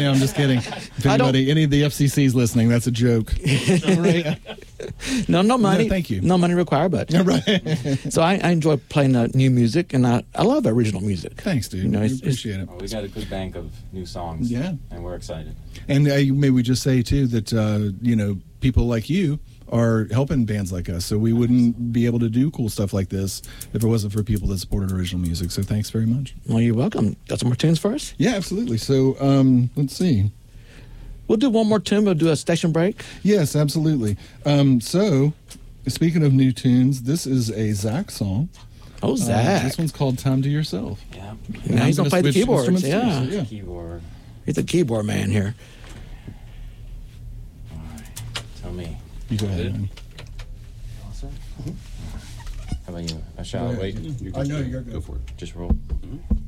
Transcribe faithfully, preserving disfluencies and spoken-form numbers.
no, I'm just kidding. If I don't- anybody, any of the F C Cs listening, that's a joke. Right. No, no money. No, thank you. No money required, but Right. so I, I enjoy playing uh, new music, and I, I love original music. Thanks, dude. You know, we it's- it's- appreciate it. Well, we got a good bank of new songs. Yeah. And we're excited. And uh, may we just say too that uh, you know, people like you are helping bands like us, so we wouldn't be able to do cool stuff like this if it wasn't for people that supported original music. So thanks very much. Well, you're welcome. Got some more tunes for us? Yeah, absolutely. So um, let's see. We'll do one more tune. We'll do a station break. Yes, absolutely. Um, so speaking of new tunes, this is a Zach song. Oh, Uh, Zach. this one's called "Time to Yourself." Yeah. And Now I'm he's going to play the switch keyboards. instruments too, Yeah. so yeah. Keyboard. He's a keyboard man here. All right. Tell me. You go ahead. man. All set? How about you? I shall Go ahead. wait. I know you're good. Go for it. Just roll.